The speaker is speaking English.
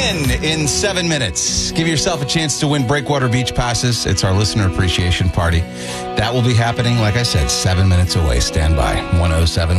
win in 7 minutes. Give yourself a chance to win Breakwater Beach passes. It's our listener appreciation party. That will be happening, like I said, 7 minutes away. Stand by. 107.